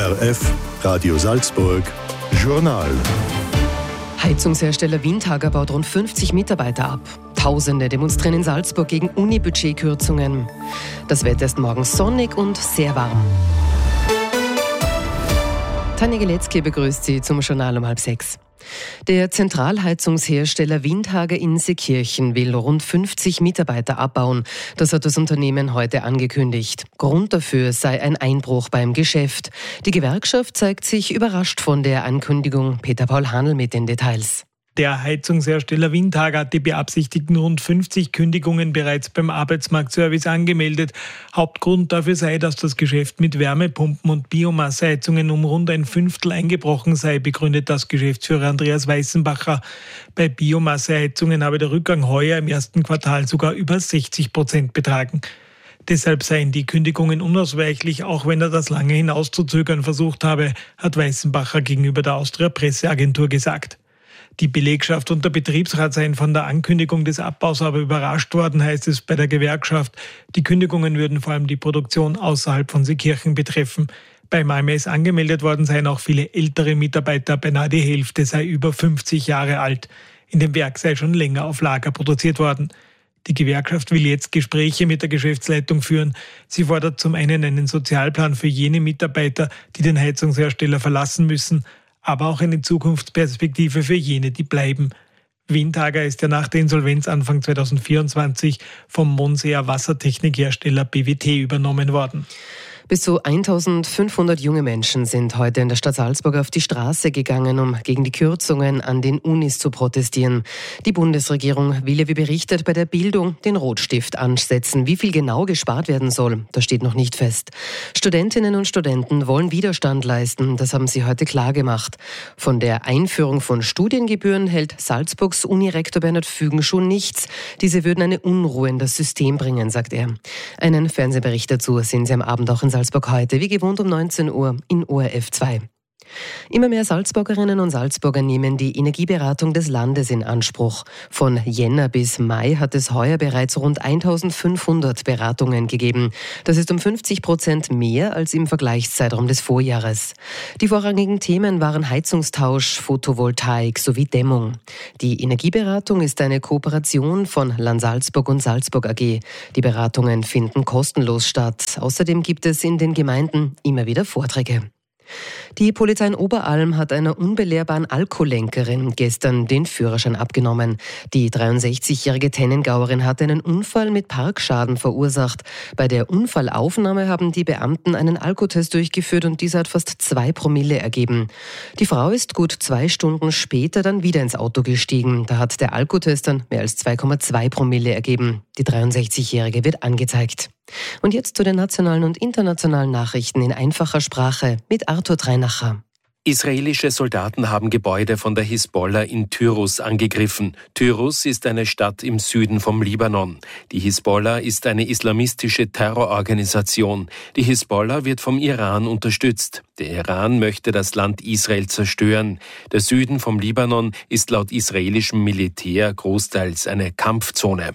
ORF Radio Salzburg Journal. Heizungshersteller Windhager baut rund 50 Mitarbeiter ab. Tausende demonstrieren in Salzburg gegen Uni-Budgetkürzungen. Das Wetter ist morgen sonnig und sehr warm. Tanja Geletzky begrüßt Sie zum Journal um 5:30. Der Zentralheizungshersteller Windhager in Seekirchen will rund 50 Mitarbeiter abbauen. Das hat das Unternehmen heute angekündigt. Grund dafür sei ein Einbruch beim Geschäft. Die Gewerkschaft zeigt sich überrascht von der Ankündigung. Peter-Paul Hanl mit den Details. Der Heizungshersteller Windhager hat die beabsichtigten rund 50 Kündigungen bereits beim Arbeitsmarktservice angemeldet. Hauptgrund dafür sei, dass das Geschäft mit Wärmepumpen und Biomasseheizungen um rund ein Fünftel eingebrochen sei, begründet das Geschäftsführer Andreas Weißenbacher. Bei Biomasseheizungen habe der Rückgang heuer im ersten Quartal sogar über 60% betragen. Deshalb seien die Kündigungen unausweichlich, auch wenn er das lange hinauszuzögern versucht habe, hat Weißenbacher gegenüber der Austria Presseagentur gesagt. Die Belegschaft und der Betriebsrat seien von der Ankündigung des Abbaus aber überrascht worden, heißt es bei der Gewerkschaft. Die Kündigungen würden vor allem die Produktion außerhalb von Seekirchen betreffen. Beim AMS angemeldet worden seien auch viele ältere Mitarbeiter, beinahe die Hälfte sei über 50 Jahre alt. In dem Werk sei schon länger auf Lager produziert worden. Die Gewerkschaft will jetzt Gespräche mit der Geschäftsleitung führen. Sie fordert zum einen einen Sozialplan für jene Mitarbeiter, die den Heizungshersteller verlassen müssen, aber auch eine Zukunftsperspektive für jene, die bleiben. Windhager ist ja nach der Insolvenz Anfang 2024 vom Monseer Wassertechnikhersteller BWT übernommen worden. Bis zu 1500 junge Menschen sind heute in der Stadt Salzburg auf die Straße gegangen, um gegen die Kürzungen an den Unis zu protestieren. Die Bundesregierung will, wie berichtet, bei der Bildung den Rotstift ansetzen. Wie viel genau gespart werden soll, das steht noch nicht fest. Studentinnen und Studenten wollen Widerstand leisten, das haben sie heute klargemacht. Von der Einführung von Studiengebühren hält Salzburgs Unirektor Bernhard Fügenschuh nichts. Diese würden eine Unruhe in das System bringen, sagt er. Einen Fernsehbericht dazu sehen Sie am Abend auch in Salzburg heute, wie gewohnt um 19 Uhr in ORF 2. Immer mehr Salzburgerinnen und Salzburger nehmen die Energieberatung des Landes in Anspruch. Von Jänner bis Mai hat es heuer bereits rund 1500 Beratungen gegeben. Das ist um 50% mehr als im Vergleichszeitraum des Vorjahres. Die vorrangigen Themen waren Heizungstausch, Photovoltaik sowie Dämmung. Die Energieberatung ist eine Kooperation von Land Salzburg und Salzburg AG. Die Beratungen finden kostenlos statt. Außerdem gibt es in den Gemeinden immer wieder Vorträge. Die Polizei in Oberalm hat einer unbelehrbaren Alkoholenkerin gestern den Führerschein abgenommen. Die 63-jährige Tennengauerin hat einen Unfall mit Parkschaden verursacht. Bei der Unfallaufnahme haben die Beamten einen Alkotest durchgeführt und dieser hat fast 2 Promille ergeben. Die Frau ist gut 2 Stunden später dann wieder ins Auto gestiegen. Da hat der Alkotest dann mehr als 2,2 Promille ergeben. Die 63-jährige wird angezeigt. Und jetzt zu den nationalen und internationalen Nachrichten in einfacher Sprache mit Arthur Treinacher. Israelische Soldaten haben Gebäude von der Hisbollah in Tyrus angegriffen. Tyrus ist eine Stadt im Süden vom Libanon. Die Hisbollah ist eine islamistische Terrororganisation. Die Hisbollah wird vom Iran unterstützt. Der Iran möchte das Land Israel zerstören. Der Süden vom Libanon ist laut israelischem Militär großteils eine Kampfzone.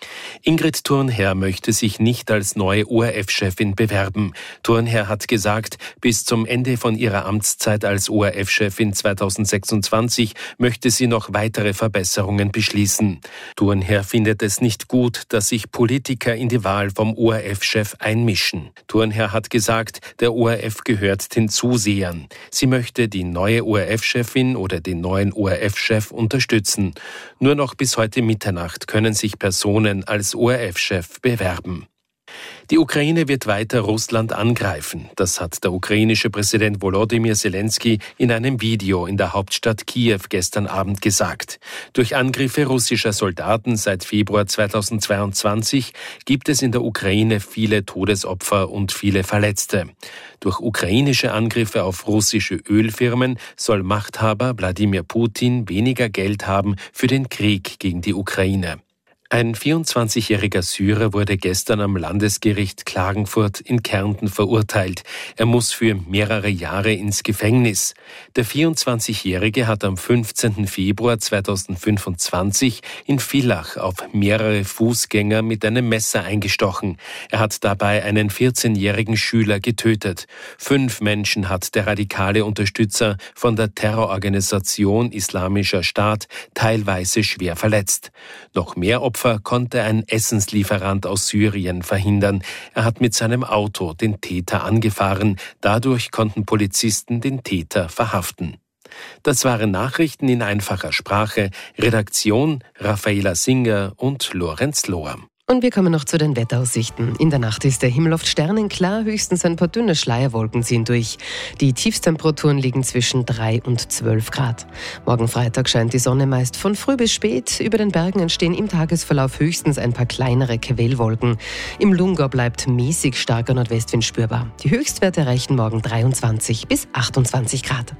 Ingrid Thurnherr möchte sich nicht als neue ORF-Chefin bewerben. Thurnherr hat gesagt, bis zum Ende von ihrer Amtszeit als ORF-Chefin 2026 möchte sie noch weitere Verbesserungen beschließen. Thurnherr findet es nicht gut, dass sich Politiker in die Wahl vom ORF-Chef einmischen. Thurnherr hat gesagt, der ORF gehört den Zusehern. Sie möchte die neue ORF-Chefin oder den neuen ORF-Chef unterstützen. Nur noch bis heute Mitternacht können sich Personen als ORF-Chef bewerben. Die Ukraine wird weiter Russland angreifen. Das hat der ukrainische Präsident Volodymyr Zelensky in einem Video in der Hauptstadt Kiew gestern Abend gesagt. Durch Angriffe russischer Soldaten seit Februar 2022 gibt es in der Ukraine viele Todesopfer und viele Verletzte. Durch ukrainische Angriffe auf russische Ölfirmen soll Machthaber Wladimir Putin weniger Geld haben für den Krieg gegen die Ukraine. Ein 24-jähriger Syrer wurde gestern am Landesgericht Klagenfurt in Kärnten verurteilt. Er muss für mehrere Jahre ins Gefängnis. Der 24-Jährige hat am 15. Februar 2025 in Villach auf mehrere Fußgänger mit einem Messer eingestochen. Er hat dabei einen 14-jährigen Schüler getötet. 5 Menschen hat der radikale Unterstützer von der Terrororganisation Islamischer Staat teilweise schwer verletzt. Noch mehr Opfer konnte ein Essenslieferant aus Syrien verhindern. Er hat mit seinem Auto den Täter angefahren. Dadurch konnten Polizisten den Täter verhaften. Das waren Nachrichten in einfacher Sprache. Redaktion Raffaela Singer und Lorenz Lohr. Und wir kommen noch zu den Wetteraussichten. In der Nacht ist der Himmel oft sternenklar, höchstens ein paar dünne Schleierwolken ziehen durch. Die Tiefstemperaturen liegen zwischen 3 und 12 Grad. Morgen Freitag scheint die Sonne meist von früh bis spät. Über den Bergen entstehen im Tagesverlauf höchstens ein paar kleinere Quellwolken. Im Lungau bleibt mäßig starker Nordwestwind spürbar. Die Höchstwerte erreichen morgen 23 bis 28 Grad.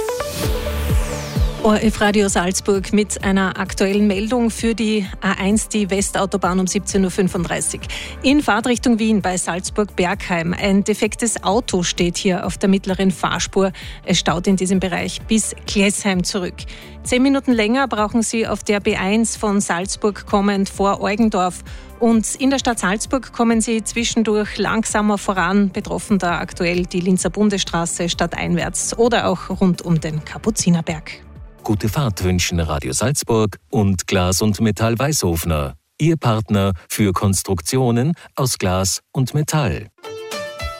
ORF Radio Salzburg mit einer aktuellen Meldung für die A1, die Westautobahn um 17.35 Uhr. In Fahrtrichtung Wien bei Salzburg-Bergheim. Ein defektes Auto steht hier auf der mittleren Fahrspur. Es staut in diesem Bereich bis Glesheim zurück. 10 Minuten länger brauchen Sie auf der B1 von Salzburg kommend vor Eugendorf. Und in der Stadt Salzburg kommen Sie zwischendurch langsamer voran. Betroffen da aktuell die Linzer Bundesstraße stadteinwärts oder auch rund um den Kapuzinerberg. Gute Fahrt wünschen Radio Salzburg und Glas und Metall Weißhofner. Ihr Partner für Konstruktionen aus Glas und Metall.